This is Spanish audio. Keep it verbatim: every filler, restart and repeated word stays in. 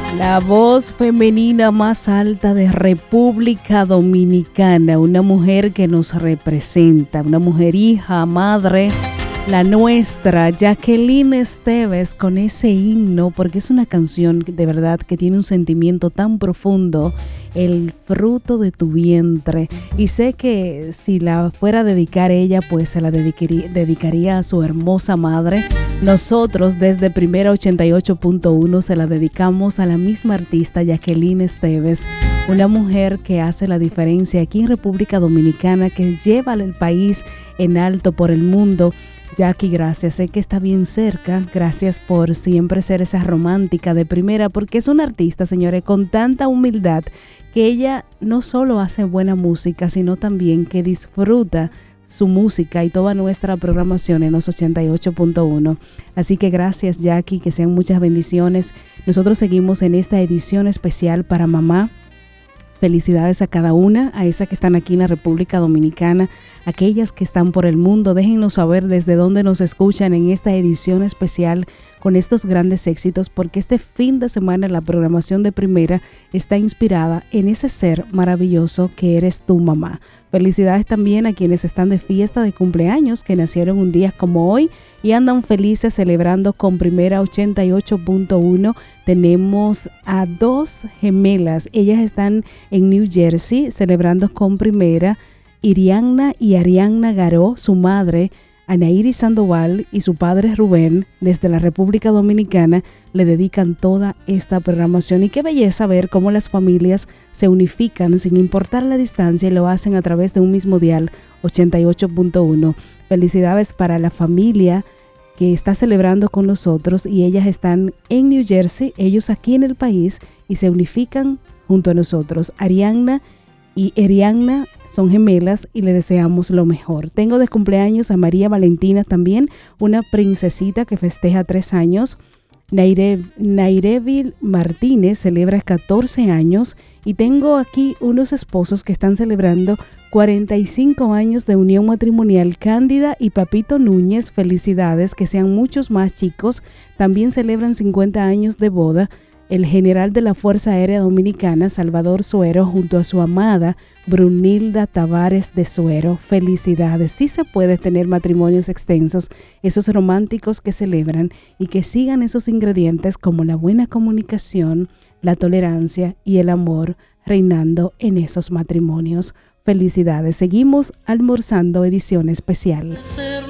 La voz femenina más alta de República Dominicana, una mujer que nos representa, una mujer hija, madre, la nuestra, Jacqueline Esteves, con ese himno, porque es una canción de verdad que tiene un sentimiento tan profundo, el fruto de tu vientre. Y sé que si la fuera a dedicar ella, pues se la dedicaría, dedicaría a su hermosa madre. Nosotros desde Primera ochenta y ocho punto uno se la dedicamos a la misma artista, Jacqueline Esteves, una mujer que hace la diferencia aquí en República Dominicana, que lleva al país en alto por el mundo. Jackie, gracias, sé que está bien cerca, gracias por siempre ser esa romántica de primera, porque es una artista, señores, con tanta humildad, que ella no solo hace buena música, sino también que disfruta su música y toda nuestra programación en los ochenta y ocho punto uno. Así que gracias, Jackie, que sean muchas bendiciones. Nosotros seguimos en esta edición especial para mamá. Felicidades a cada una, a esas que están aquí en la República Dominicana, aquellas que están por el mundo. Déjennos saber desde dónde nos escuchan en esta edición especial con estos grandes éxitos, porque este fin de semana la programación de Primera está inspirada en ese ser maravilloso que eres tu mamá. Felicidades también a quienes están de fiesta de cumpleaños, que nacieron un día como hoy y andan felices celebrando con Primera ochenta y ocho punto uno. Tenemos a dos gemelas, ellas están en New Jersey celebrando con Primera, Irianna y Arianna Garó, su madre Anaíri Sandoval y su padre Rubén, desde la República Dominicana, le dedican toda esta programación. Y qué belleza ver cómo las familias se unifican sin importar la distancia y lo hacen a través de un mismo dial, ochenta y ocho punto uno. Felicidades para la familia que está celebrando con nosotros, y ellas están en New Jersey, ellos aquí en el país, y se unifican junto a nosotros. Arianna y Erianna son gemelas y le deseamos lo mejor. Tengo de cumpleaños a María Valentina también, una princesita que festeja tres años. Naire, Nairevil Martínez celebra catorce años, y tengo aquí unos esposos que están celebrando cuarenta y cinco años de unión matrimonial. Cándida y Papito Núñez, felicidades, que sean muchos más chicos. También celebran cincuenta años de boda el general de la Fuerza Aérea Dominicana, Salvador Suero, junto a su amada Brunilda Tavares de Suero. Felicidades. Sí se puede tener matrimonios extensos, esos románticos que celebran, y que sigan esos ingredientes como la buena comunicación, la tolerancia y el amor reinando en esos matrimonios. Felicidades. Seguimos almorzando, edición especial.